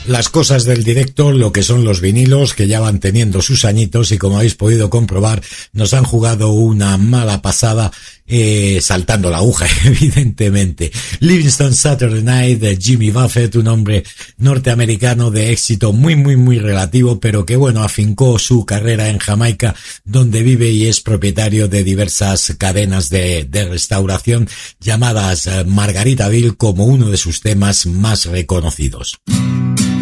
Las cosas del directo, lo que son los vinilos, que ya van teniendo sus añitos y como habéis podido comprobar, nos han jugado una mala pasada, saltando la aguja, evidentemente. Livingston Saturday Night de Jimmy Buffett, un hombre norteamericano de éxito muy relativo, pero que bueno, afincó su carrera en Jamaica, donde vive y es propietario de diversas cadenas de restauración llamadas Margaritaville, como uno de sus temas más reconocidos.